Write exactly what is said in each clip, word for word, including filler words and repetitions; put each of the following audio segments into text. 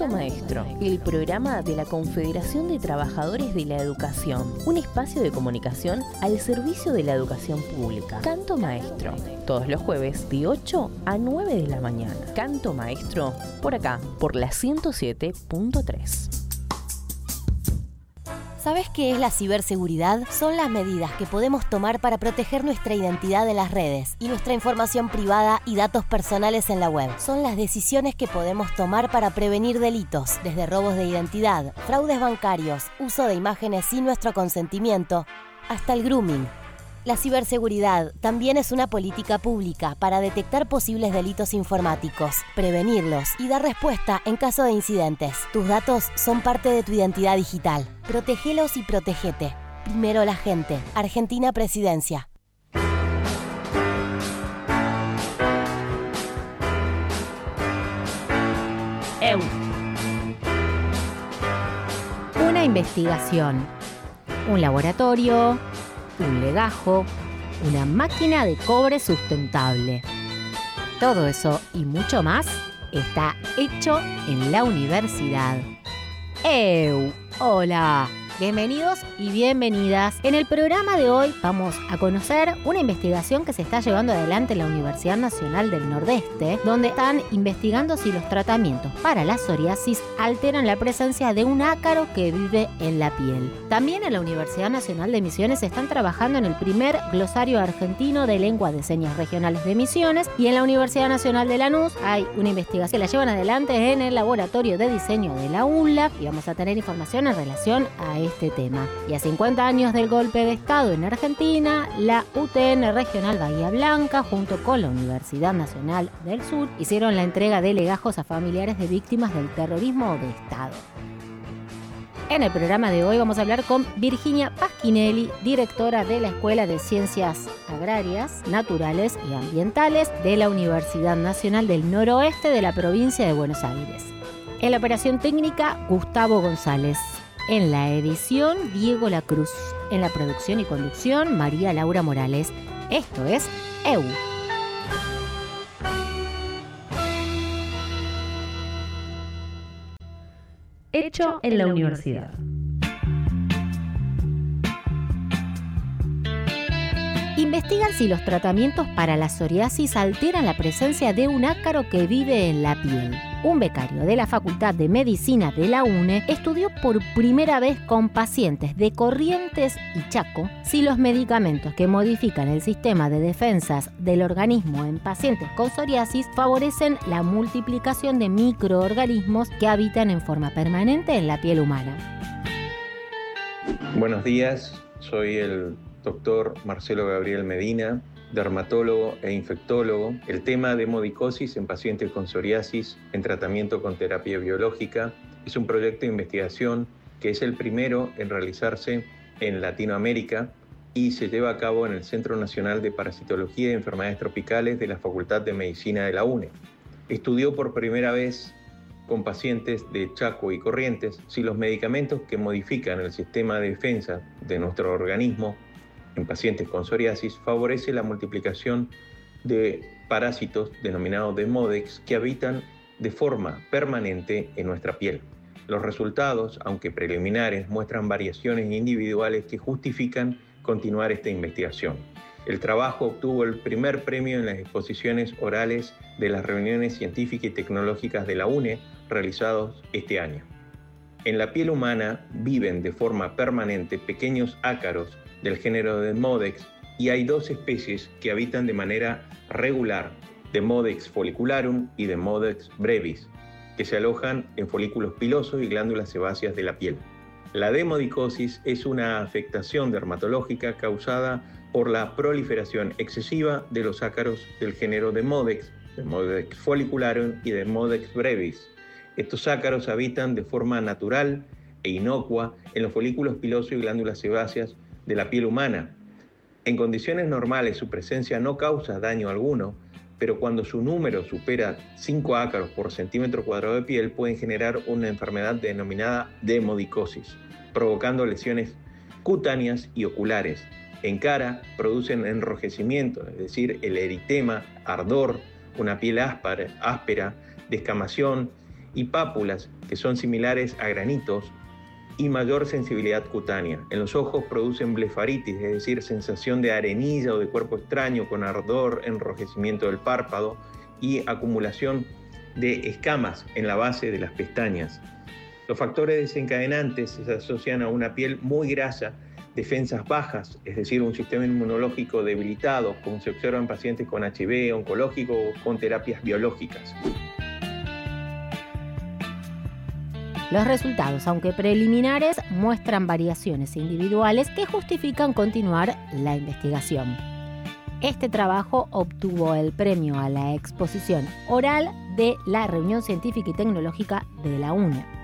Canto Maestro, el programa de la Confederación de Trabajadores de la Educación, un espacio de comunicación al servicio de la educación pública. Canto Maestro, todos los jueves de ocho a nueve de la mañana. Canto Maestro, por acá, por la ciento siete punto tres. ¿Sabes qué es la ciberseguridad? Son las medidas que podemos tomar para proteger nuestra identidad en las redes y nuestra información privada y datos personales en la web. Son las decisiones que podemos tomar para prevenir delitos, desde robos de identidad, fraudes bancarios, uso de imágenes sin nuestro consentimiento, hasta el grooming. La ciberseguridad también es una política pública para detectar posibles delitos informáticos, prevenirlos y dar respuesta en caso de incidentes. Tus datos son parte de tu identidad digital. Protégelos y protégete. Primero la gente. Argentina Presidencia. E U. Una investigación, un laboratorio, un legajo, una máquina de cobre sustentable. Todo eso y mucho más está hecho en la universidad. E U. Hola, bienvenidos y bienvenidas. En el programa de hoy vamos a conocer una investigación que se está llevando adelante en la Universidad Nacional del Nordeste, donde están investigando si los tratamientos para la psoriasis alteran la presencia de un ácaro que vive en la piel. También en la Universidad Nacional de Misiones están trabajando en el primer glosario argentino de lengua de señas regionales de Misiones, y en la Universidad Nacional de Lanús hay una investigación que la llevan adelante en el laboratorio de diseño de la U N L A, y vamos a tener información en relación a este tema. Y a cincuenta años del golpe de Estado en Argentina, la U T N Regional Bahía Blanca, junto con la Universidad Nacional del Sur, hicieron la entrega de legajos a familiares de víctimas del terrorismo de Estado. En el programa de hoy vamos a hablar con Virginia Pasquinelli, directora de la Escuela de Ciencias Agrarias, Naturales y Ambientales de la Universidad Nacional del Noroeste de la provincia de Buenos Aires. En la operación técnica, Gustavo González. En la edición, Diego Lacruz. En la producción y conducción, María Laura Morales. Esto es E U. Hecho en la universidad. Investigan si los tratamientos para la psoriasis alteran la presencia de un ácaro que vive en la piel. Un becario de la Facultad de Medicina de la U N E estudió por primera vez con pacientes de Corrientes y Chaco si los medicamentos que modifican el sistema de defensas del organismo en pacientes con psoriasis favorecen la multiplicación de microorganismos que habitan en forma permanente en la piel humana. Buenos días, soy el doctor Marcelo Gabriel Medina, dermatólogo e infectólogo. El tema de hemodicosis en pacientes con psoriasis en tratamiento con terapia biológica es un proyecto de investigación que es el primero en realizarse en Latinoamérica y se lleva a cabo en el Centro Nacional de Parasitología y Enfermedades Tropicales de la Facultad de Medicina de la U N E. Estudió por primera vez con pacientes de Chaco y Corrientes si los medicamentos que modifican el sistema de defensa de nuestro organismo en pacientes con psoriasis favorece la multiplicación de parásitos denominados Demodex que habitan de forma permanente en nuestra piel. Los resultados, aunque preliminares, muestran variaciones individuales que justifican continuar esta investigación. El trabajo obtuvo el primer premio en las exposiciones orales de las reuniones científicas y tecnológicas de la U N E realizados este año. En la piel humana viven de forma permanente pequeños ácaros del género Demodex y hay dos especies que habitan de manera regular, Demodex follicularum y Demodex brevis, que se alojan en folículos pilosos y glándulas sebáceas de la piel. La demodicosis es una afectación dermatológica causada por la proliferación excesiva de los ácaros del género Demodex, Demodex follicularum y Demodex brevis. Estos ácaros habitan de forma natural e inocua en los folículos pilosos y glándulas sebáceas de la piel humana. En condiciones normales su presencia no causa daño alguno, pero cuando su número supera cinco ácaros por centímetro cuadrado de piel pueden generar una enfermedad denominada demodicosis, provocando lesiones cutáneas y oculares. En cara producen enrojecimiento, es decir, el eritema, ardor, una piel áspera, áspera, descamación y pápulas, que son similares a granitos, y mayor sensibilidad cutánea. En los ojos producen blefaritis, es decir, sensación de arenilla o de cuerpo extraño con ardor, enrojecimiento del párpado y acumulación de escamas en la base de las pestañas. Los factores desencadenantes se asocian a una piel muy grasa, defensas bajas, es decir, un sistema inmunológico debilitado, como se observa en pacientes con H I V oncológico o con terapias biológicas. Los resultados, aunque preliminares, muestran variaciones individuales que justifican continuar la investigación. Este trabajo obtuvo el premio a la exposición oral de la Reunión Científica y Tecnológica de la U N E.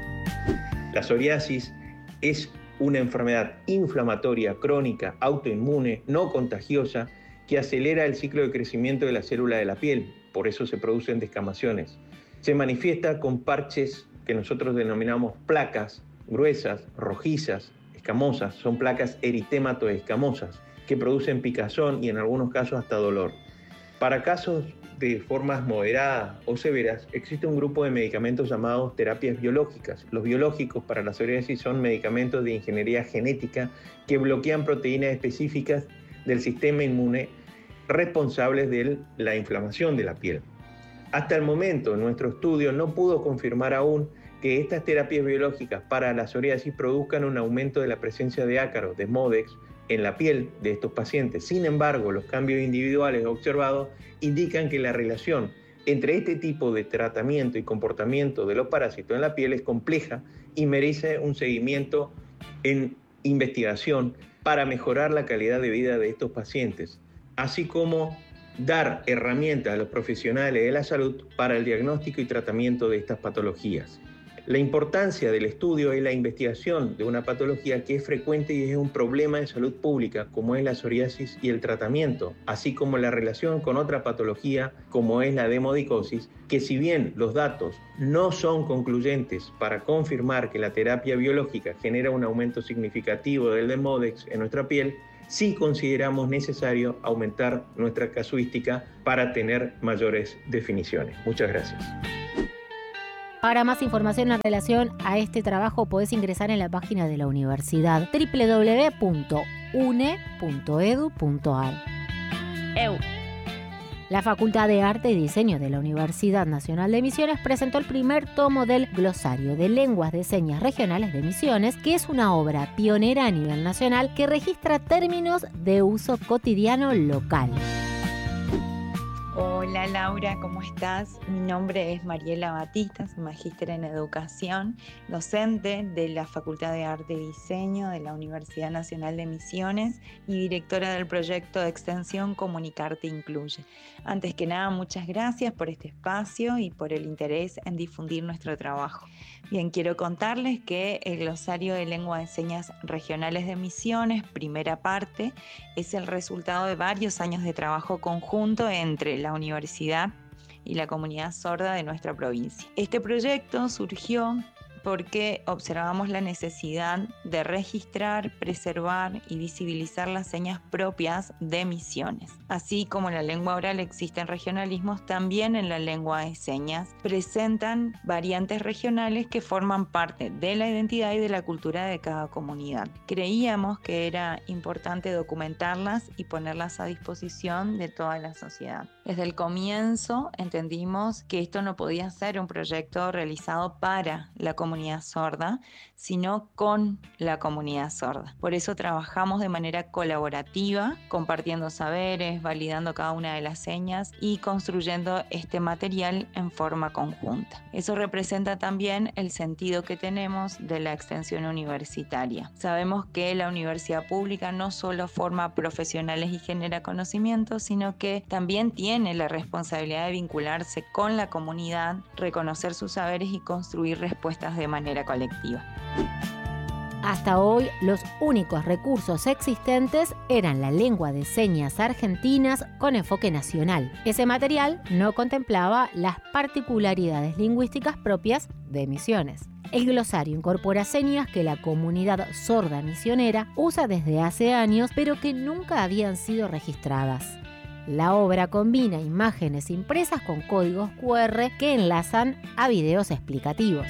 La psoriasis es una enfermedad inflamatoria crónica, autoinmune, no contagiosa, que acelera el ciclo de crecimiento de la célula de la piel, por eso se producen descamaciones. Se manifiesta con parches que nosotros denominamos placas gruesas, rojizas, escamosas, son placas eritémato-escamosas, que producen picazón y en algunos casos hasta dolor. Para casos de formas moderadas o severas, existe un grupo de medicamentos llamados terapias biológicas. Los biológicos para la psoriasis son medicamentos de ingeniería genética que bloquean proteínas específicas del sistema inmune responsables de la inflamación de la piel. Hasta el momento, nuestro estudio no pudo confirmar aún que estas terapias biológicas para la psoriasis produzcan un aumento de la presencia de ácaros, de MODEX, en la piel de estos pacientes. Sin embargo, los cambios individuales observados indican que la relación entre este tipo de tratamiento y comportamiento de los parásitos en la piel es compleja y merece un seguimiento en investigación para mejorar la calidad de vida de estos pacientes, así como dar herramientas a los profesionales de la salud para el diagnóstico y tratamiento de estas patologías. La importancia del estudio es la investigación de una patología que es frecuente y es un problema de salud pública, como es la psoriasis, y el tratamiento, así como la relación con otra patología, como es la demodicosis, que si bien los datos no son concluyentes para confirmar que la terapia biológica genera un aumento significativo del Demodex en nuestra piel, sí consideramos necesario aumentar nuestra casuística para tener mayores definiciones. Muchas gracias. Para más información en relación a este trabajo podés ingresar en la página de la universidad doble u doble u doble u punto u n e punto e d u punto a r. La Facultad de Arte y Diseño de la Universidad Nacional de Misiones presentó el primer tomo del Glosario de Lenguas de Señas Regionales de Misiones, que es una obra pionera a nivel nacional que registra términos de uso cotidiano local. Hola Laura, ¿cómo estás? Mi nombre es Mariela Batista, soy magíster en educación, docente de la Facultad de Arte y Diseño de la Universidad Nacional de Misiones y directora del proyecto de extensión Comunicarte Incluye. Antes que nada, muchas gracias por este espacio y por el interés en difundir nuestro trabajo. Bien, quiero contarles que el Glosario de Lengua de Señas Regionales de Misiones, primera parte, es el resultado de varios años de trabajo conjunto entre la universidad y la comunidad sorda de nuestra provincia. Este proyecto surgió porque observamos la necesidad de registrar, preservar y visibilizar las señas propias de Misiones. Así como en la lengua oral existen regionalismos, también en la lengua de señas presentan variantes regionales que forman parte de la identidad y de la cultura de cada comunidad. Creíamos que era importante documentarlas y ponerlas a disposición de toda la sociedad. Desde el comienzo entendimos que esto no podía ser un proyecto realizado para la comunidad sorda, sino con la comunidad sorda. Por eso trabajamos de manera colaborativa, compartiendo saberes, validando cada una de las señas y construyendo este material en forma conjunta. Eso representa también el sentido que tenemos de la extensión universitaria. Sabemos que la universidad pública no solo forma profesionales y genera conocimiento, sino que también tiene la responsabilidad de vincularse con la comunidad, reconocer sus saberes y construir respuestas de manera colectiva. Hasta hoy, los únicos recursos existentes eran la lengua de señas argentinas con enfoque nacional. Ese material no contemplaba las particularidades lingüísticas propias de Misiones. El glosario incorpora señas que la comunidad sorda misionera usa desde hace años, pero que nunca habían sido registradas. La obra combina imágenes impresas con códigos cu erre que enlazan a videos explicativos.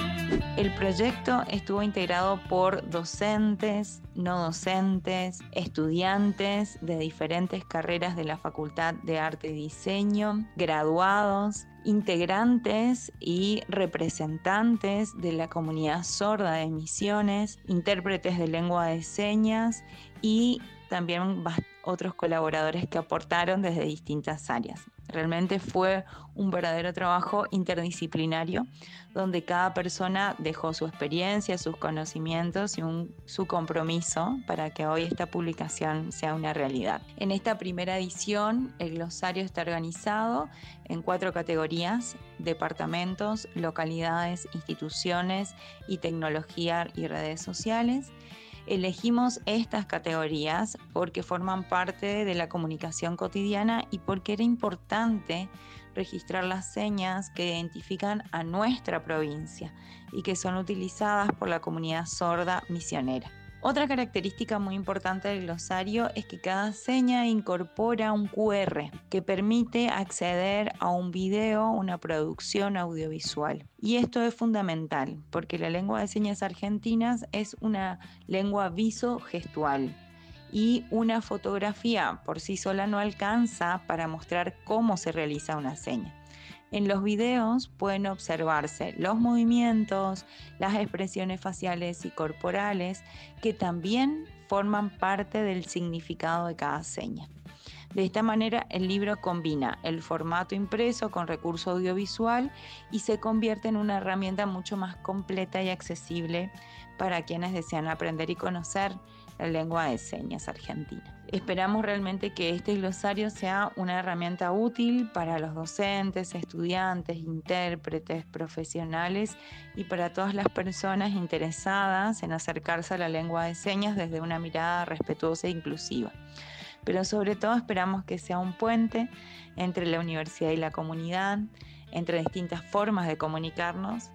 El proyecto estuvo integrado por docentes, no docentes, estudiantes de diferentes carreras de la Facultad de Arte y Diseño, graduados, integrantes y representantes de la comunidad sorda de Misiones, intérpretes de lengua de señas y también otros colaboradores que aportaron desde distintas áreas. Realmente fue un verdadero trabajo interdisciplinario donde cada persona dejó su experiencia, sus conocimientos y un, su compromiso para que hoy esta publicación sea una realidad. En esta primera edición, el glosario está organizado en cuatro categorías: departamentos, localidades, instituciones y tecnología y redes sociales. Elegimos estas categorías porque forman parte de la comunicación cotidiana y porque era importante registrar las señas que identifican a nuestra provincia y que son utilizadas por la comunidad sorda misionera. Otra característica muy importante del glosario es que cada seña incorpora un cu erre que permite acceder a un video, una producción audiovisual. Y esto es fundamental porque la lengua de señas argentinas es una lengua visogestual y una fotografía por sí sola no alcanza para mostrar cómo se realiza una seña. En los videos pueden observarse los movimientos, las expresiones faciales y corporales que también forman parte del significado de cada seña. De esta manera, el libro combina el formato impreso con recurso audiovisual y se convierte en una herramienta mucho más completa y accesible para quienes desean aprender y conocer la lengua de señas argentina. Esperamos realmente que este glosario sea una herramienta útil para los docentes, estudiantes, intérpretes, profesionales y para todas las personas interesadas en acercarse a la lengua de señas desde una mirada respetuosa e inclusiva. Pero sobre todo esperamos que sea un puente entre la universidad y la comunidad, entre distintas formas de comunicarnos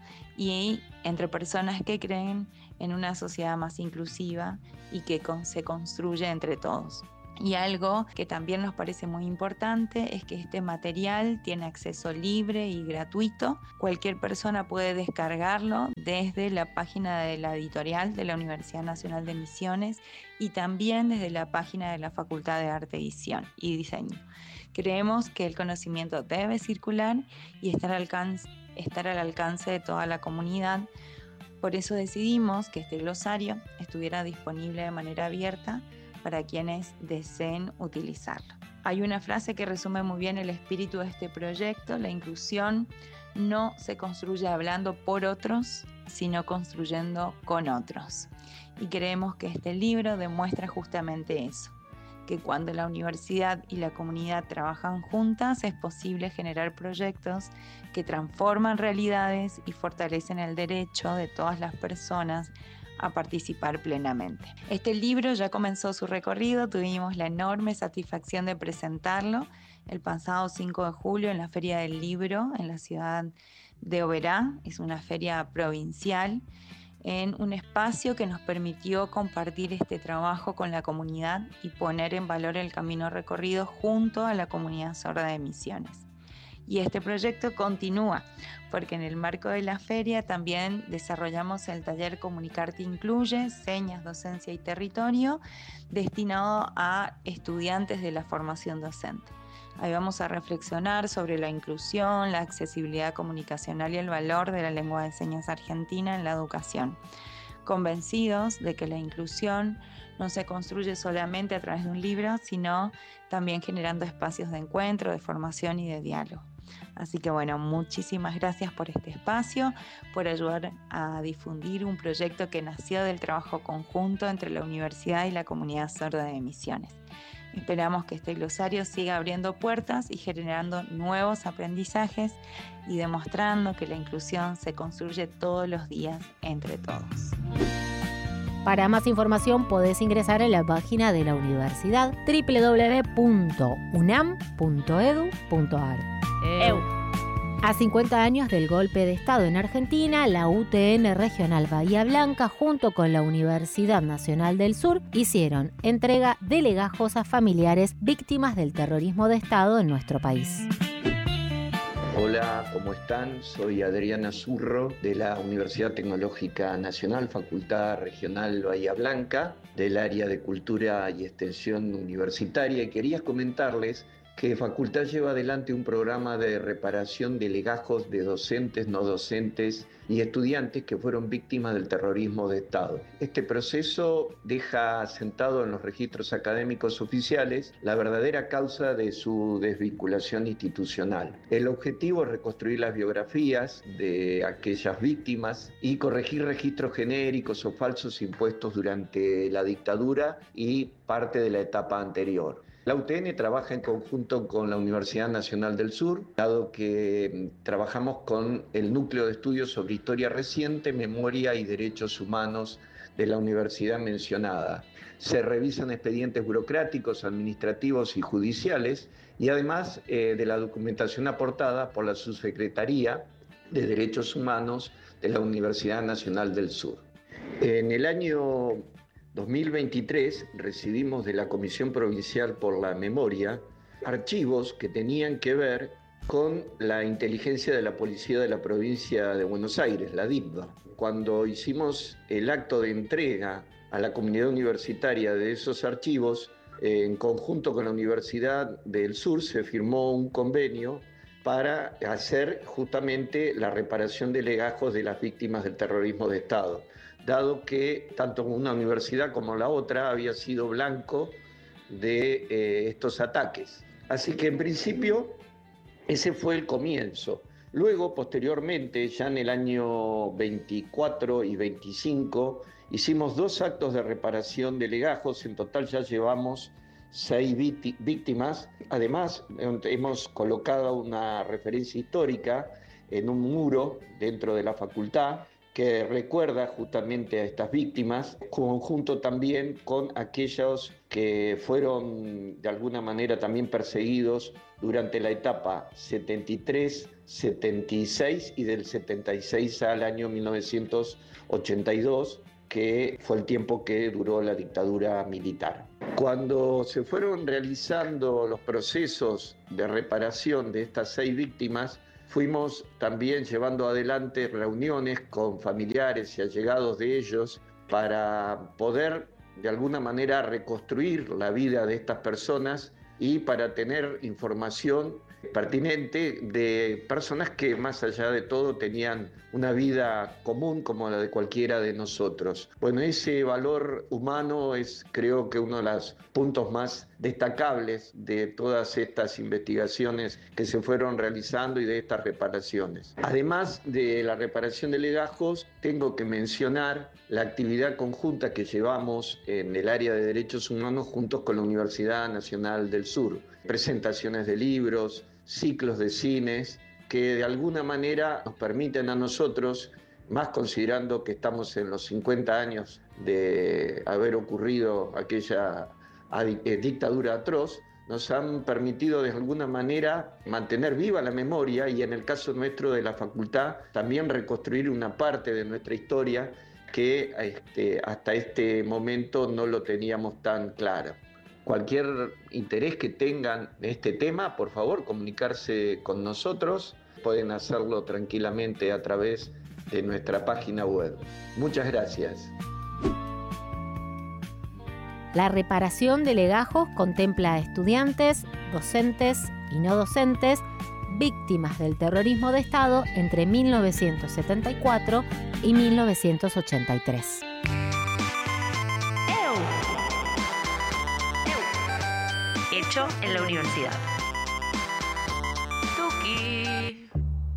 y entre personas que creen en una sociedad más inclusiva y que con, se construye entre todos. Y algo que también nos parece muy importante es que este material tiene acceso libre y gratuito. Cualquier persona puede descargarlo desde la página de la editorial de la Universidad Nacional de Misiones y también desde la página de la Facultad de Arte y Diseño. Creemos que el conocimiento debe circular y estar al alcance, estar al alcance de toda la comunidad. Por eso decidimos que este glosario estuviera disponible de manera abierta para quienes deseen utilizarlo. Hay una frase que resume muy bien el espíritu de este proyecto: la inclusión no se construye hablando por otros, sino construyendo con otros. Y creemos que este libro demuestra justamente eso, que cuando la universidad y la comunidad trabajan juntas es posible generar proyectos que transforman realidades y fortalecen el derecho de todas las personas a participar plenamente. Este libro ya comenzó su recorrido, tuvimos la enorme satisfacción de presentarlo el pasado cinco de julio en la Feria del Libro en la ciudad de Oberá. Es una feria provincial en un espacio que nos permitió compartir este trabajo con la comunidad y poner en valor el camino recorrido junto a la comunidad sorda de Misiones. Y este proyecto continúa, porque en el marco de la feria también desarrollamos el taller Comunicarte Incluye, Señas, Docencia y Territorio, destinado a estudiantes de la formación docente. Ahí vamos a reflexionar sobre la inclusión, la accesibilidad comunicacional y el valor de la lengua de señas argentina en la educación, convencidos de que la inclusión no se construye solamente a través de un libro, sino también generando espacios de encuentro, de formación y de diálogo. Así que bueno, muchísimas gracias por este espacio, por ayudar a difundir un proyecto que nació del trabajo conjunto entre la universidad y la comunidad sorda de Misiones. Esperamos que este glosario siga abriendo puertas y generando nuevos aprendizajes y demostrando que la inclusión se construye todos los días entre todos. Para más información podés ingresar a la página de la universidad doble u doble u doble u punto unam punto edu punto ar. Eu. A cincuenta años del golpe de Estado en Argentina, la U T N Regional Bahía Blanca, junto con la Universidad Nacional del Sur, hicieron entrega de legajos a familiares víctimas del terrorismo de Estado en nuestro país. Hola, ¿cómo están? Soy Adriana Zurro de la Universidad Tecnológica Nacional, Facultad Regional Bahía Blanca, del área de Cultura y Extensión Universitaria, y quería comentarles que Facultad lleva adelante un programa de reparación de legajos de docentes, no docentes y estudiantes que fueron víctimas del terrorismo de Estado. Este proceso deja asentado en los registros académicos oficiales la verdadera causa de su desvinculación institucional. El objetivo es reconstruir las biografías de aquellas víctimas y corregir registros genéricos o falsos impuestos durante la dictadura y parte de la etapa anterior. La U T N trabaja en conjunto con la Universidad Nacional del Sur, dado que trabajamos con el Núcleo de Estudios sobre Historia Reciente, Memoria y Derechos Humanos de la universidad mencionada. Se revisan expedientes burocráticos, administrativos y judiciales, y además eh, de la documentación aportada por la Subsecretaría de Derechos Humanos de la Universidad Nacional del Sur. En el año dos mil veintitrés recibimos de la Comisión Provincial por la Memoria archivos que tenían que ver con la inteligencia de la Policía de la Provincia de Buenos Aires, la D I P B A. Cuando hicimos el acto de entrega a la comunidad universitaria de esos archivos, eh, en conjunto con la Universidad del Sur se firmó un convenio para hacer justamente la reparación de legajos de las víctimas del terrorismo de Estado, dado que tanto una universidad como la otra había sido blanco de eh, estos ataques. Así que en principio ese fue el comienzo. Luego, posteriormente, ya en el año veinticuatro y veinticinco, hicimos dos actos de reparación de legajos. En total ya llevamos seis víctimas. Además, hemos colocado una referencia histórica en un muro dentro de la facultad que recuerda justamente a estas víctimas, conjunto también con aquellos que fueron de alguna manera también perseguidos durante la etapa setenta y tres, setenta y seis y del setenta y seis al año mil novecientos ochenta y dos, que fue el tiempo que duró la dictadura militar. Cuando se fueron realizando los procesos de reparación de estas seis víctimas, fuimos también llevando adelante reuniones con familiares y allegados de ellos para poder de alguna manera reconstruir la vida de estas personas y para tener información pertinente de personas que más allá de todo tenían una vida común como la de cualquiera de nosotros. Bueno, ese valor humano es, creo que, uno de los puntos más destacables de todas estas investigaciones que se fueron realizando y de estas reparaciones. Además de la reparación de legajos, tengo que mencionar la actividad conjunta que llevamos en el área de derechos humanos juntos con la Universidad Nacional del Sur. Presentaciones de libros, ciclos de cines, que de alguna manera nos permiten a nosotros, más considerando que estamos en los cincuenta años de haber ocurrido aquella dictadura atroz, nos han permitido de alguna manera mantener viva la memoria y en el caso nuestro de la facultad también reconstruir una parte de nuestra historia que este, hasta este momento no lo teníamos tan claro. Cualquier interés que tengan en este tema, por favor, comunicarse con nosotros. Pueden hacerlo tranquilamente a través de nuestra página web. Muchas gracias. La reparación de legajos contempla a estudiantes, docentes y no docentes víctimas del terrorismo de Estado entre mil novecientos setenta y cuatro y mil novecientos ochenta y tres. Hecho en la universidad. Tuki.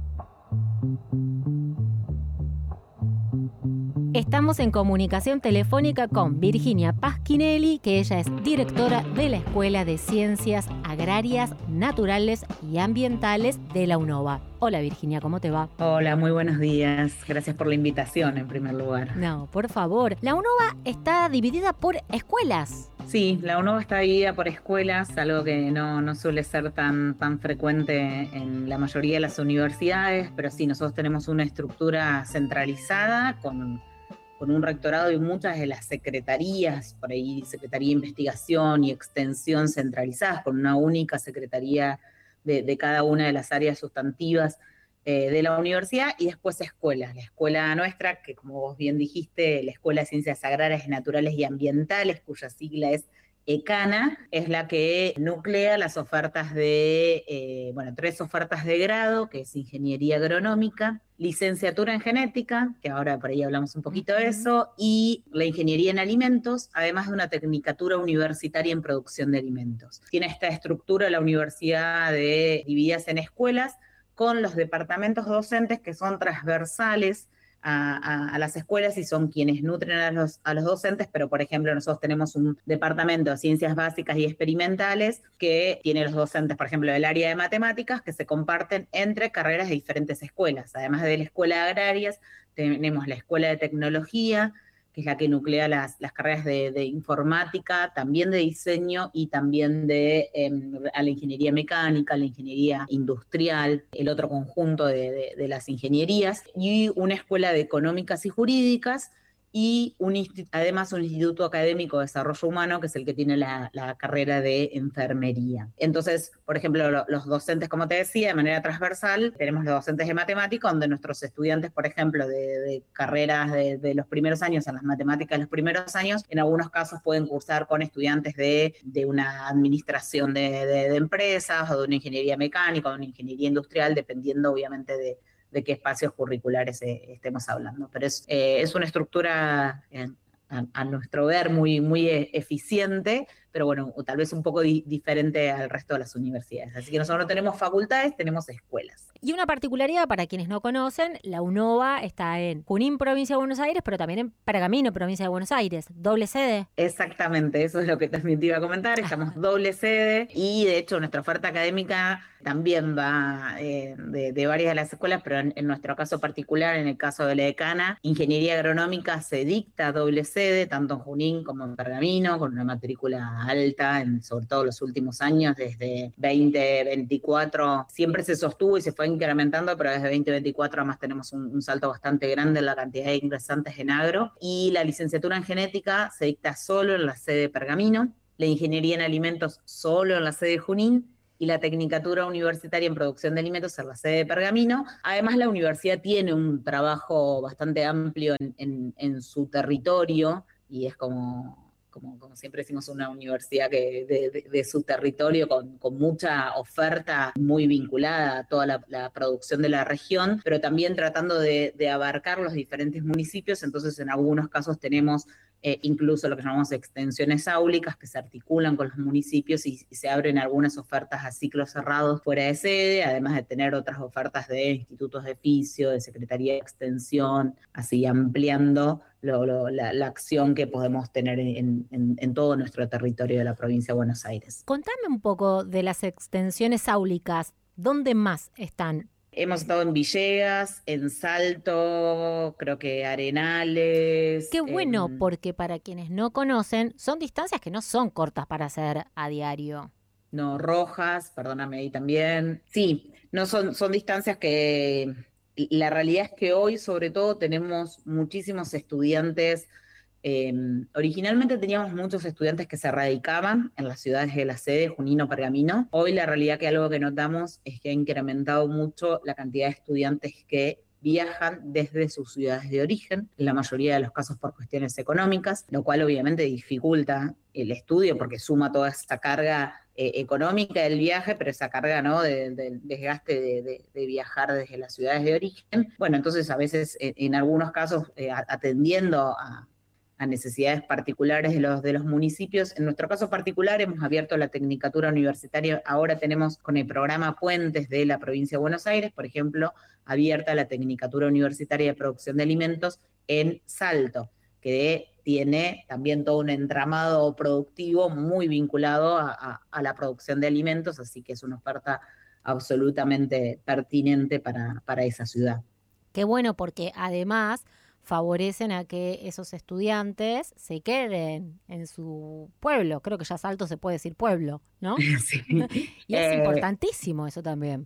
Estamos en comunicación telefónica con Virginia Pasquinelli, que ella es directora de la Escuela de Ciencias Agrarias, Naturales y Ambientales de la UNOVA. Hola Virginia, ¿cómo te va? Hola, muy buenos días. Gracias por la invitación en primer lugar. No, por favor. La UNOVA está dividida por escuelas. Sí, la UNOVA está dividida por escuelas, algo que no, no suele ser tan, tan frecuente en la mayoría de las universidades, pero sí, nosotros tenemos una estructura centralizada con, con un rectorado y muchas de las secretarías, por ahí Secretaría de Investigación y Extensión centralizadas, con una única secretaría de, de cada una de las áreas sustantivas eh, de la universidad, y después escuelas. La escuela nuestra, que como vos bien dijiste, la Escuela de Ciencias Agrarias, Naturales y Ambientales, cuya sigla es ECANA, es la que nuclea las ofertas de, eh, bueno, tres ofertas de grado, que es Ingeniería Agronómica, Licenciatura en Genética, que ahora por ahí hablamos un poquito de eso, y la Ingeniería en Alimentos, además de una Tecnicatura Universitaria en Producción de Alimentos. Tiene esta estructura la universidad de, divididas en escuelas, con los departamentos docentes que son transversales A, a, a las escuelas y son quienes nutren a los, a los docentes, pero por ejemplo nosotros tenemos un departamento de ciencias básicas y experimentales que tiene los docentes, por ejemplo, del área de matemáticas, que se comparten entre carreras de diferentes escuelas. Además de la escuela de agrarias, tenemos la escuela de tecnología, que es la que nuclea las, las carreras de, de informática, también de diseño y también de eh, a la ingeniería mecánica, la ingeniería industrial, el otro conjunto de, de, de las ingenierías, y una escuela de económicas y jurídicas, y un, además un instituto académico de desarrollo humano, que es el que tiene la, la carrera de enfermería. Entonces, por ejemplo, lo, los docentes, como te decía, de manera transversal, tenemos los docentes de matemática, donde nuestros estudiantes, por ejemplo, de, de carreras de, de los primeros años, en las matemáticas de los primeros años, en algunos casos pueden cursar con estudiantes de, de una administración de, de, de empresas, o de una ingeniería mecánica, o de una ingeniería industrial, dependiendo obviamente de de qué espacios curriculares eh, estemos hablando. Pero es, eh, es una estructura, eh, a, a nuestro ver, muy, muy eficiente, pero bueno, tal vez un poco di- diferente al resto de las universidades. Así que nosotros no tenemos facultades, tenemos escuelas. Y una particularidad para quienes no conocen, la UNOVA está en Junín, provincia de Buenos Aires, pero también en Pergamino, provincia de Buenos Aires. ¿Doble sede? Exactamente, eso es lo que también te iba a comentar. Estamos doble sede y de hecho nuestra oferta académica también va eh, de, de varias de las escuelas, pero en, en nuestro caso particular, en el caso de la ECANA, Ingeniería Agronómica se dicta doble sede, tanto en Junín como en Pergamino, con una matrícula alta, en, sobre todo los últimos años, desde veinte veinticuatro, siempre se sostuvo y se fue incrementando, pero desde veinte veinticuatro además tenemos un, un salto bastante grande en la cantidad de ingresantes en agro, y la licenciatura en genética se dicta solo en la sede de Pergamino, la ingeniería en alimentos solo en la sede de Junín, y la Tecnicatura Universitaria en Producción de Alimentos en la sede de Pergamino. Además, la universidad tiene un trabajo bastante amplio en, en, en su territorio, y es como, como, como siempre decimos, una universidad que de, de, de su territorio con, con mucha oferta muy vinculada a toda la, la producción de la región, pero también tratando de, de abarcar los diferentes municipios. Entonces, en algunos casos tenemos Eh, incluso lo que llamamos extensiones áulicas, que se articulan con los municipios y, y se abren algunas ofertas a ciclos cerrados fuera de sede, además de tener otras ofertas de institutos de fisio, de Secretaría de Extensión, así ampliando lo, lo, la, la acción que podemos tener en, en, en todo nuestro territorio de la provincia de Buenos Aires. Contame un poco de las extensiones áulicas. ¿Dónde más están? Hemos estado en Villegas, en Salto, creo que Arenales. Qué bueno, en... porque para quienes no conocen, son distancias que no son cortas para hacer a diario. No, Rojas, perdóname ahí también. Sí, no son, son distancias que... La realidad es que hoy, sobre todo, tenemos muchísimos estudiantes. Eh, originalmente teníamos muchos estudiantes que se radicaban en las ciudades de la sede, Junín o Pergamino. Hoy la realidad que algo que notamos es que ha incrementado mucho la cantidad de estudiantes que viajan desde sus ciudades de origen, en la mayoría de los casos por cuestiones económicas, lo cual obviamente dificulta el estudio porque suma toda esa carga eh, económica del viaje, pero esa carga, ¿no?, del de, de desgaste de, de, de viajar desde las ciudades de origen. Bueno, entonces a veces en, en algunos casos eh, atendiendo a a necesidades particulares de los, de los municipios. En nuestro caso particular hemos abierto la Tecnicatura Universitaria, ahora tenemos con el programa Puentes de la provincia de Buenos Aires, por ejemplo, abierta la Tecnicatura Universitaria de Producción de Alimentos en Salto, que tiene también todo un entramado productivo muy vinculado a, a, a la producción de alimentos, así que es una oferta absolutamente pertinente para, para esa ciudad. Qué bueno, porque además favorecen a que esos estudiantes se queden en su pueblo. Creo que ya Salto se puede decir pueblo, ¿no? Sí. Y es Eh, importantísimo eso también.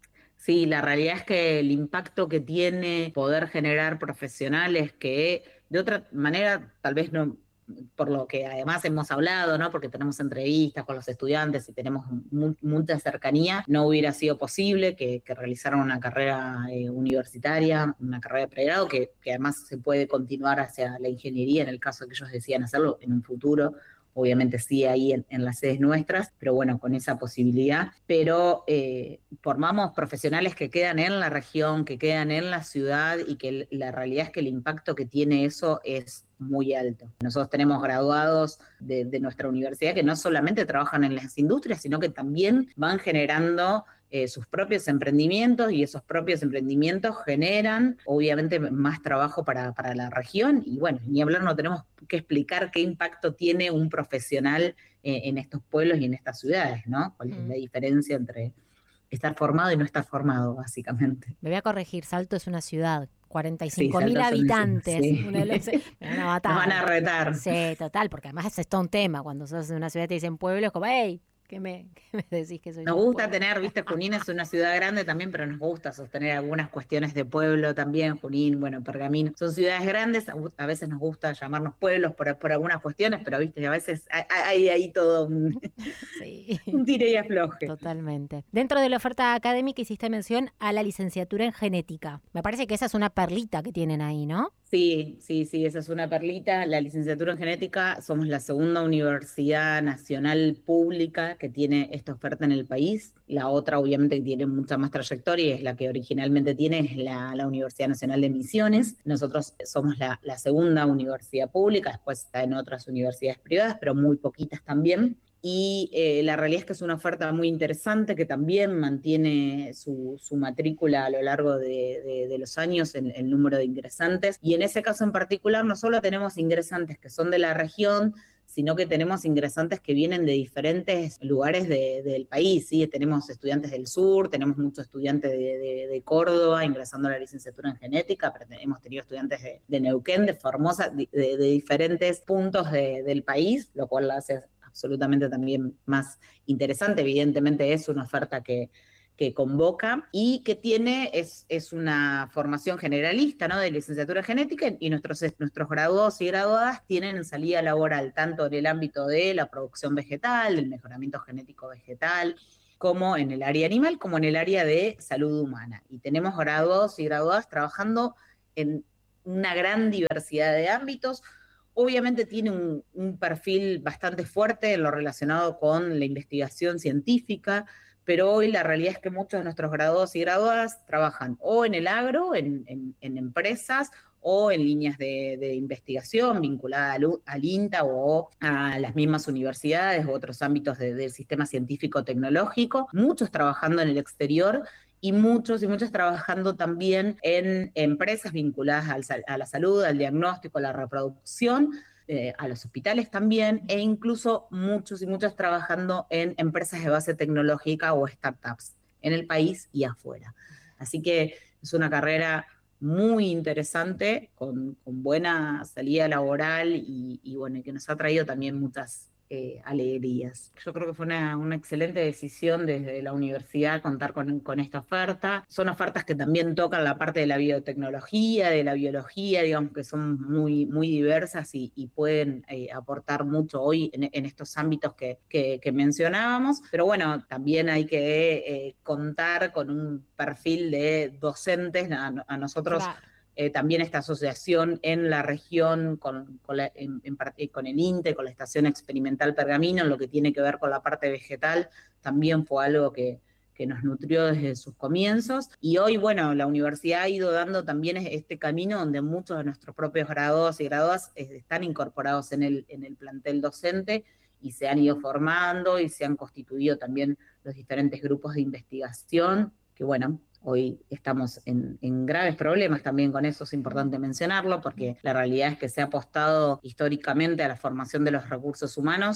Sí, la realidad es que el impacto que tiene poder generar profesionales que de otra manera tal vez no, por lo que además hemos hablado, ¿no? Porque tenemos entrevistas con los estudiantes y tenemos mu mucha cercanía, no hubiera sido posible que, que realizaran una carrera eh, universitaria, una carrera de pregrado, que, que además se puede continuar hacia la ingeniería en el caso de que ellos decían hacerlo en un futuro. Obviamente sí ahí en, en las sedes nuestras, pero bueno, con esa posibilidad. Pero eh, formamos profesionales que quedan en la región, que quedan en la ciudad y que la realidad es que el impacto que tiene eso es muy alto. Nosotros tenemos graduados de, de nuestra universidad que no solamente trabajan en las industrias, sino que también van generando Eh, sus propios emprendimientos y esos propios emprendimientos generan obviamente más trabajo para, para la región y bueno, ni hablar, no tenemos que explicar qué impacto tiene un profesional eh, en estos pueblos y en estas ciudades, ¿no? ¿Cuál es la diferencia entre estar formado y no estar formado, básicamente? Me voy a corregir, Salto es una ciudad, cuarenta y Sí, cinco mil Salto son- habitantes. sí. Uno de los- me van a matar. Nos van a retar. Sí, total, porque además es todo un tema. Cuando sos de una ciudad y te dicen pueblo, es como, hey, ¿qué me, qué me decís que soy Nos un gusta pueblo? tener, viste, Junín es una ciudad grande también, pero nos gusta sostener algunas cuestiones de pueblo también, Junín, bueno, Pergamino. Son ciudades grandes, a a veces nos gusta llamarnos pueblos por, por algunas cuestiones, pero viste, a veces hay, hay ahí todo un, Sí. un tire y afloje. Totalmente. Dentro de la oferta académica hiciste mención a la licenciatura en genética. Me parece que esa es una perlita que tienen ahí, ¿no? Sí, sí, sí, esa es una perlita. La licenciatura en genética, somos la segunda universidad nacional pública que tiene esta oferta en el país. La otra, obviamente, que tiene mucha más trayectoria y es la que originalmente tiene, es la, la Universidad Nacional de Misiones. Nosotros somos la, la segunda universidad pública, después está en otras universidades privadas, pero muy poquitas también. Y eh, la realidad es que es una oferta muy interesante que también mantiene su, su matrícula a lo largo de, de, de los años, el, el número de ingresantes. Y en ese caso en particular no solo tenemos ingresantes que son de la región, sino que tenemos ingresantes que vienen de diferentes lugares de, del país, ¿sí? Tenemos estudiantes del sur, tenemos muchos estudiantes de, de, de Córdoba ingresando a la licenciatura en genética, pero hemos tenido estudiantes de, de Neuquén, de Formosa, de, de, de diferentes puntos de, del país, lo cual la hace absolutamente también más interesante. Evidentemente es una oferta que, que convoca y que tiene, es, es una formación generalista, ¿no? De licenciatura en genética, y nuestros, nuestros graduados y graduadas tienen salida laboral tanto en el ámbito de la producción vegetal, del mejoramiento genético vegetal, como en el área animal, como en el área de salud humana. Y tenemos graduados y graduadas trabajando en una gran diversidad de ámbitos. Obviamente tiene un, un perfil bastante fuerte en lo relacionado con la investigación científica, pero hoy la realidad es que muchos de nuestros graduados y graduadas trabajan o en el agro, en, en, en empresas, o en líneas de, de investigación vinculadas al, al INTA o a las mismas universidades u otros ámbitos de, del sistema científico-tecnológico, muchos trabajando en el exterior, y muchos y muchas trabajando también en empresas vinculadas al, a la salud, al diagnóstico, a la reproducción, eh, a los hospitales también, e incluso muchos y muchas trabajando en empresas de base tecnológica o startups en el país y afuera. Así que es una carrera muy interesante, con, con buena salida laboral y, y bueno, que nos ha traído también muchas Eh, alegrías. Yo creo que fue una, una excelente decisión desde la universidad contar con, con esta oferta. Son ofertas que también tocan la parte de la biotecnología, de la biología, digamos que son muy, muy diversas y, y pueden eh, aportar mucho hoy en, en estos ámbitos que, que, que mencionábamos. Pero bueno, también hay que eh, contar con un perfil de docentes. A, a nosotros... Claro. Eh, también esta asociación en la región con, con, la, en, en, con el INTE, con la Estación Experimental Pergamino, en lo que tiene que ver con la parte vegetal, también fue algo que, que nos nutrió desde sus comienzos. Y hoy, bueno, la universidad ha ido dando también este camino donde muchos de nuestros propios graduados y graduadas están incorporados en el, en el plantel docente y se han ido formando y se han constituido también los diferentes grupos de investigación, que bueno, hoy estamos en, en graves problemas también con eso, es importante mencionarlo, porque la realidad es que se ha apostado históricamente a la formación de los recursos humanos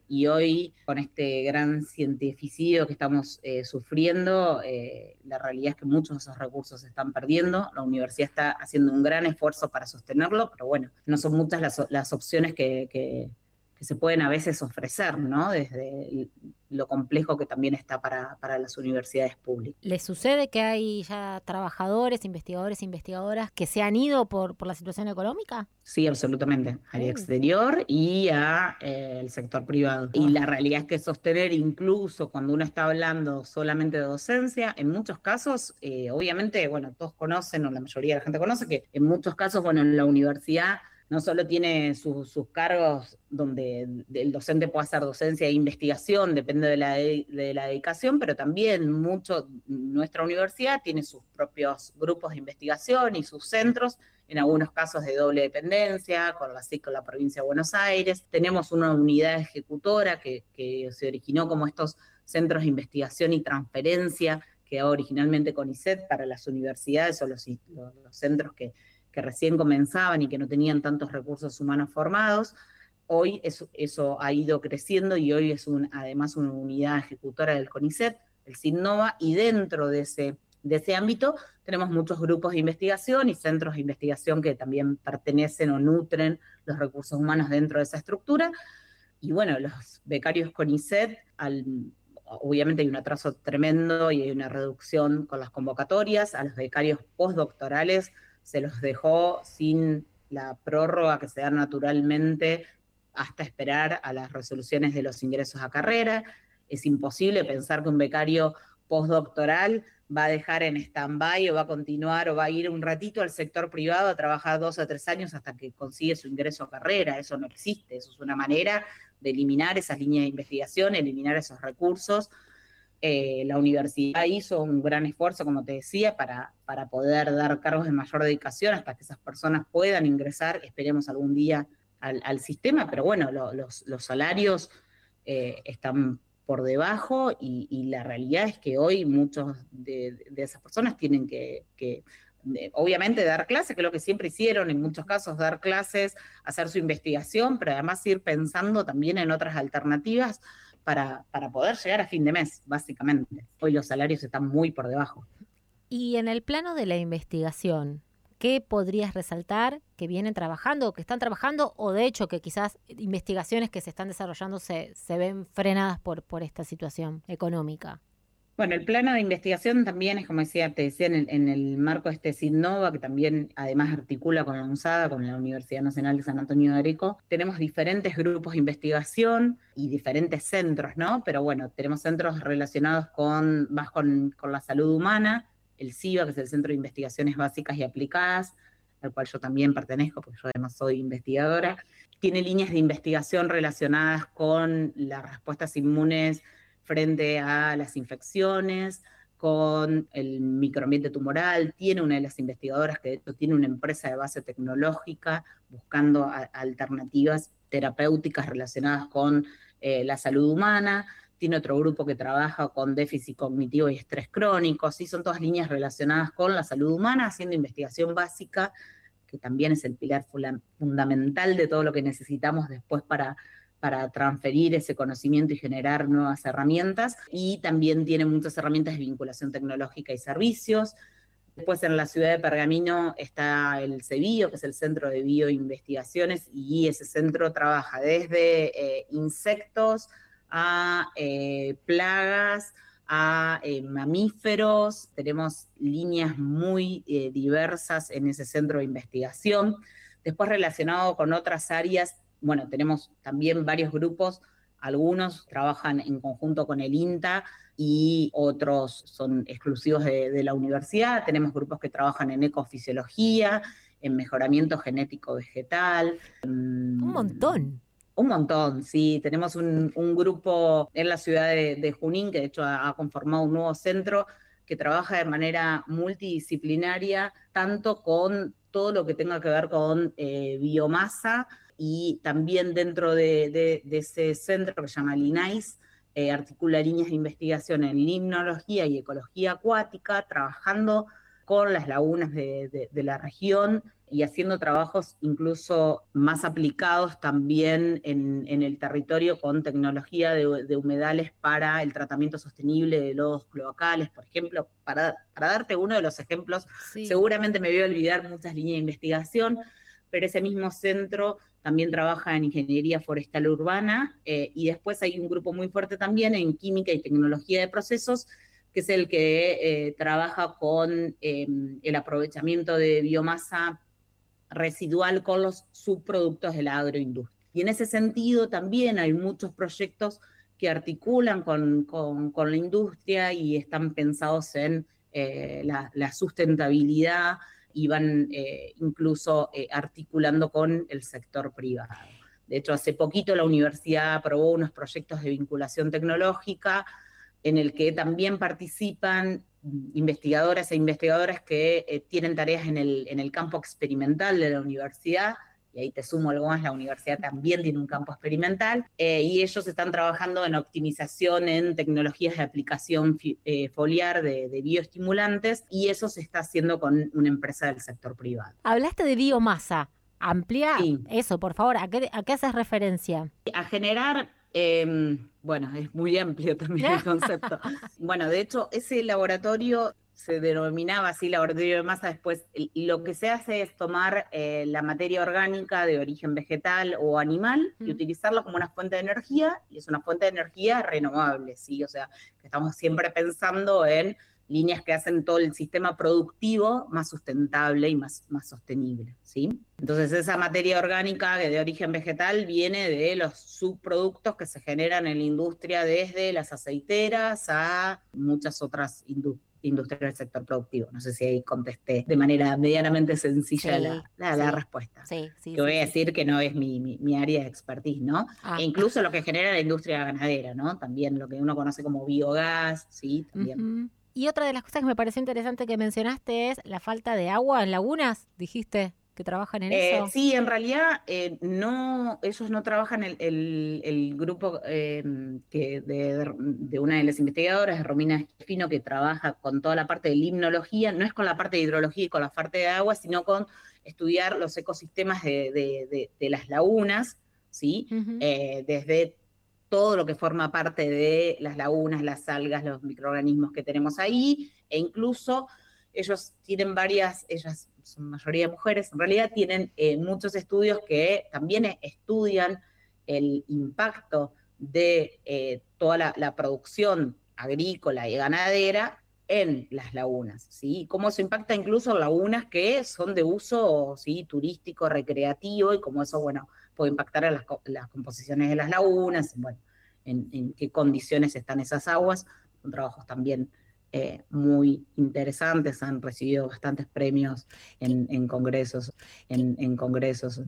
Y hoy, con este gran cientificidio que estamos eh, sufriendo, eh, la realidad es que muchos de esos recursos se están perdiendo. La universidad está haciendo un gran esfuerzo para sostenerlo, pero bueno, no son muchas las, las opciones que, que, que se pueden a veces ofrecer, ¿no? Desde lo complejo que también está para, para las universidades públicas. ¿Les sucede que hay ya trabajadores, investigadores, investigadoras que se han ido por, por la situación económica? Sí, absolutamente, al Sí. exterior y al eh, sector privado. Y la realidad es que sostener, incluso cuando uno está hablando solamente de docencia, en muchos casos, eh, obviamente, bueno, todos conocen, o la mayoría de la gente conoce, que en muchos casos, bueno, en la universidad no solo tiene su, sus cargos donde el docente puede hacer docencia e investigación, depende de la, de, de la dedicación, pero también mucho, nuestra universidad tiene sus propios grupos de investigación y sus centros, en algunos casos de doble dependencia, con la S I C, con la provincia de Buenos Aires. Tenemos una unidad ejecutora que, que se originó como estos centros de investigación y transferencia, que originalmente con I C E T para las universidades o los, los, los centros que que recién comenzaban y que no tenían tantos recursos humanos formados. Hoy eso, eso ha ido creciendo y hoy es un, además una unidad ejecutora del CONICET, el SIGNOVA, y dentro de ese, de ese ámbito tenemos muchos grupos de investigación y centros de investigación que también pertenecen o nutren los recursos humanos dentro de esa estructura. Y bueno, los becarios CONICET, al, obviamente hay un atraso tremendo y hay una reducción con las convocatorias. A los becarios postdoctorales se los dejó sin la prórroga que se da naturalmente hasta esperar a las resoluciones de los ingresos a carrera. Es imposible pensar que un becario postdoctoral va a dejar en stand-by o va a continuar o va a ir un ratito al sector privado a trabajar dos o tres años hasta que consigue su ingreso a carrera. Eso no existe, eso es una manera de eliminar esas líneas de investigación, eliminar esos recursos. Eh, la universidad hizo un gran esfuerzo, como te decía, para, para poder dar cargos de mayor dedicación hasta que esas personas puedan ingresar, esperemos algún día, al, al sistema, pero bueno, lo, los, los salarios eh, están por debajo y, y la realidad es que hoy muchos de, de esas personas tienen que, que de, obviamente dar clases, que es lo que siempre hicieron, en muchos casos dar clases, hacer su investigación, pero además ir pensando también en otras alternativas Para, para poder llegar a fin de mes, básicamente. Hoy los salarios están muy por debajo. Y en el plano de la investigación, ¿qué podrías resaltar que vienen trabajando, que están trabajando, o de hecho que quizás investigaciones que se están desarrollando se, se ven frenadas por, por esta situación económica? Bueno, el plano de investigación también es, como decía, te decía, en el, en el marco de este SIGNOVA, que también además articula con la UNSADA, con la Universidad Nacional de San Antonio de Areco. Tenemos diferentes grupos de investigación y diferentes centros, ¿no? Pero bueno, tenemos centros relacionados con, más con, con la salud humana, el CIBA, que es el Centro de Investigaciones Básicas y Aplicadas, al cual yo también pertenezco, porque yo además soy investigadora. Tiene líneas de investigación relacionadas con las respuestas inmunes frente a las infecciones, con el microambiente tumoral. Tiene una de las investigadoras que de hecho tiene una empresa de base tecnológica buscando a, alternativas terapéuticas relacionadas con eh, la salud humana. Tiene otro grupo que trabaja con déficit cognitivo y estrés crónico. Sí, son todas líneas relacionadas con la salud humana, haciendo investigación básica, que también es el pilar fundamental de todo lo que necesitamos después para para transferir ese conocimiento y generar nuevas herramientas, y también tiene muchas herramientas de vinculación tecnológica y servicios. Después en la ciudad de Pergamino está el CEBIO, que es el Centro de Bioinvestigaciones, y ese centro trabaja desde eh, insectos a eh, plagas, a eh, mamíferos. Tenemos líneas muy eh, diversas en ese centro de investigación. Después relacionado con otras áreas, bueno, tenemos también varios grupos, algunos trabajan en conjunto con el INTA y otros son exclusivos de, de la universidad. Tenemos grupos que trabajan en ecofisiología, en mejoramiento genético vegetal. Un montón. Un montón, sí. Tenemos un, un grupo en la ciudad de, de Junín, que de hecho ha, ha conformado un nuevo centro que trabaja de manera multidisciplinaria, tanto con todo lo que tenga que ver con eh, biomasa, y también dentro de, de, de ese centro que se llama LINAIS, eh, articula líneas de investigación en limnología y ecología acuática, trabajando con las lagunas de, de, de la región y haciendo trabajos incluso más aplicados también en, en el territorio con tecnología de, de humedales para el tratamiento sostenible de lodos cloacales, por ejemplo. Para, para darte uno de los ejemplos, sí. Seguramente me voy a olvidar muchas líneas de investigación, pero ese mismo centro también trabaja en ingeniería forestal urbana, eh, y después hay un grupo muy fuerte también en química y tecnología de procesos, que es el que eh, trabaja con eh, el aprovechamiento de biomasa residual con los subproductos de la agroindustria. Y en ese sentido también hay muchos proyectos que articulan con, con, con la industria y están pensados en eh, la, la sustentabilidad y van eh, incluso eh, articulando con el sector privado. De hecho, hace poquito la universidad aprobó unos proyectos de vinculación tecnológica en el que también participan investigadoras e investigadoras que eh, tienen tareas en el, en el campo experimental de la universidad, y ahí te sumo algo más, la universidad también tiene un campo experimental, eh, y ellos están trabajando en optimización en tecnologías de aplicación eh, foliar de, de bioestimulantes, y eso se está haciendo con una empresa del sector privado. Hablaste de biomasa. Amplía sí. Eso, por favor. ¿A qué, a qué haces referencia? A generar... Eh, bueno, es muy amplio también el concepto. Bueno, de hecho, ese laboratorio se denominaba así, laboratorio de masa. Después, lo que se hace es tomar eh, la materia orgánica de origen vegetal o animal mm. y utilizarlo como una fuente de energía, y es una fuente de energía renovable, ¿sí? O sea, que estamos siempre pensando en líneas que hacen todo el sistema productivo más sustentable y más, más sostenible, ¿sí? Entonces esa materia orgánica de origen vegetal viene de los subproductos que se generan en la industria, desde las aceiteras a muchas otras industrias industrias del sector productivo. No sé si ahí contesté de manera medianamente sencilla sí, la, la, sí, la respuesta. Sí, sí, que voy sí, a decir sí. que no es mi, mi, mi área de expertise, ¿no? Ah. E incluso lo que genera la industria ganadera, ¿no? También lo que uno conoce como biogás, sí, también. Uh-huh. Y otra de las cosas que me pareció interesante que mencionaste es la falta de agua en lagunas, dijiste que trabajan en eh, eso. Sí, en realidad eh, no, ellos no trabajan, el, el, el grupo eh, que de, de una de las investigadoras, Romina Esquifino, que trabaja con toda la parte de limnología, no es con la parte de hidrología y con la parte de agua, sino con estudiar los ecosistemas de, de, de, de las lagunas, ¿sí? Uh-huh. eh, desde todo lo que forma parte de las lagunas, las algas, los microorganismos que tenemos ahí, e incluso ellos tienen varias, ellas son mayoría mujeres, en realidad tienen eh, muchos estudios que también estudian el impacto de eh, toda la, la producción agrícola y ganadera en las lagunas, ¿sí? Cómo eso impacta incluso en lagunas que son de uso, ¿sí?, turístico, recreativo, y cómo eso, bueno, puede impactar en las, las composiciones de las lagunas, bueno, en, en qué condiciones están esas aguas. Son trabajos también eh, muy interesantes, han recibido bastantes premios en, en congresos, en, en congresos